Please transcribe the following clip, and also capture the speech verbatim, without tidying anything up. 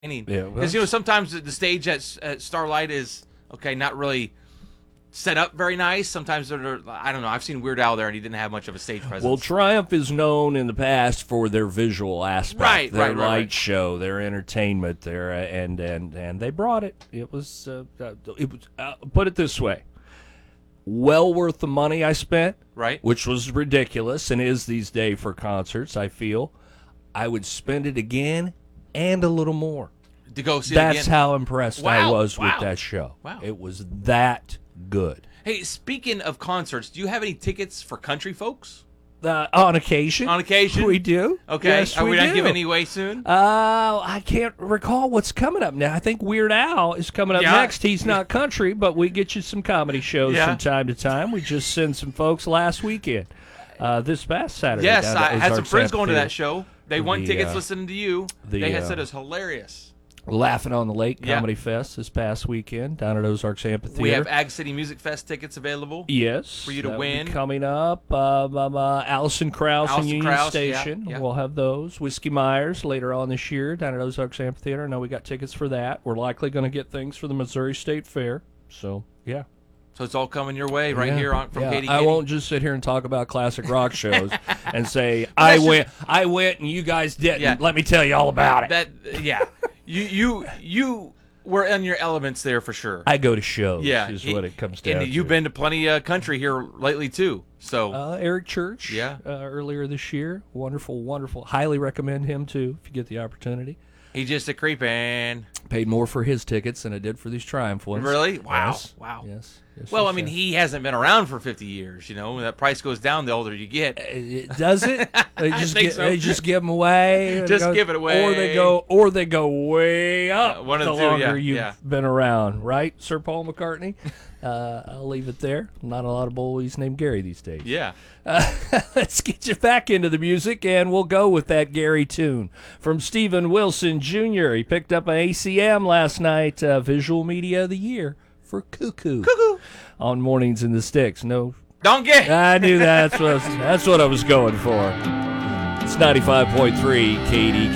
Because Yeah, well, you know sometimes the stage at, at Starlight is okay, not really set up very nice. Sometimes they're, I don't know. I've seen Weird Al there, and he didn't have much of a stage presence. Well, Triumph is known in the past for their visual aspect, Right, their right, right, light right. show, their entertainment, their uh, and and and they brought it. It was uh, uh, it was uh, put it this way, well worth the money I spent, right? which was ridiculous and is these days for concerts. I feel I would spend it again and a little more. To go see. That's it again. how impressed I Wow, was wow. with that show. Wow. It was that good. Hey, speaking of concerts, do you have any tickets for country folks? Uh, on occasion. On occasion, We do. Okay, Yes, are we, we not do. giving any away soon? Uh, I can't recall what's coming up now. I think Weird Al is coming up Yeah. next. He's not country, but we get you some comedy shows Yeah. from time to time. We just sent some folks last weekend. Uh, this past Saturday. Yes, down I at had some Ozarks friends going to that Amphitheater. show. They won The, tickets uh, listening to you. the, they had uh, said it was hilarious. Laughing on the Lake Yeah. Comedy Fest this past weekend down at Ozarks Amphitheater. We have Ag City Music Fest tickets available. Yes, for you to that will be win. coming up. Uh, um, uh, Allison Krauss and Allison Union Krauss, yeah, Station. yeah. We'll have those. Whiskey Myers later on this year down at Ozarks Amphitheater. I know we got tickets for that. We're likely going to get things for the Missouri State Fair. So yeah, So it's all coming your way right Yeah. here on from yeah. Katie. I Katie. won't just sit here and talk about classic rock shows and say I that's went, I went, and you guys didn't. Yeah. Let me tell you all about it. That yeah, you you you were in your elements there for sure. I go to shows. Yeah, is he- what it comes down And to. you've been to plenty of country here lately too. So Uh, Eric Church, Yeah. uh, earlier this year. Wonderful, wonderful. Highly recommend him, too, if you get the opportunity. he's just a creepin'. Paid more for his tickets than I did for these Triumph ones. Really? Wow. Yes. Wow. Yes. yes Well, yes, I mean, yes. he hasn't been around for fifty years. You know, that price goes down the older you get. Uh, it- Does it? They just think get, so. They just give them away. and Just go- give it away. or they go, or they go way up. Uh, one of the the two, longer yeah, you've yeah. been around, right, Sir Paul McCartney? uh, I'll leave it there. Not a lot of boys named Gary these days. Yeah. Uh, let's get you back into the music, and we'll go with that Gary tune from Steven Wilson Junior He picked up an A C M last night, uh, Visual Media of the Year for Cuckoo. Cuckoo. On Mornings in the Sticks. No, Don't get. I knew that. That's what I was, that's what I was going for. It's ninety-five point three K D